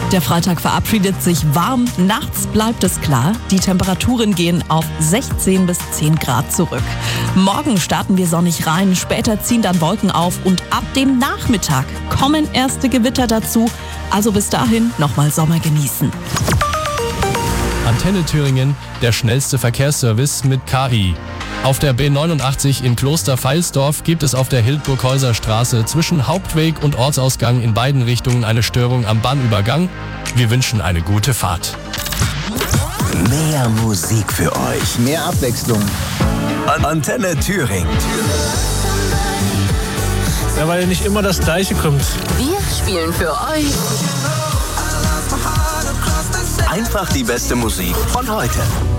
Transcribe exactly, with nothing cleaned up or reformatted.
Der Freitag verabschiedet sich warm, nachts bleibt es klar. Die Temperaturen gehen auf sechzehn bis zehn Grad zurück. Morgen starten wir sonnig rein, später ziehen dann Wolken auf und ab dem Nachmittag kommen erste Gewitter dazu. Also bis dahin nochmal Sommer genießen. Antenne Thüringen, der schnellste Verkehrsservice mit K I. Auf der B neunundachtzig in Kloster-Veilsdorf gibt es auf der Hildburghäuser Straße zwischen Hauptweg und Ortsausgang in beiden Richtungen eine Störung am Bahnübergang. Wir wünschen eine gute Fahrt. Mehr Musik für euch. Mehr Abwechslung. Antenne Thüringen. Ja, weil nicht immer das Gleiche kommt. Wir spielen für euch Einfach die beste Musik von heute.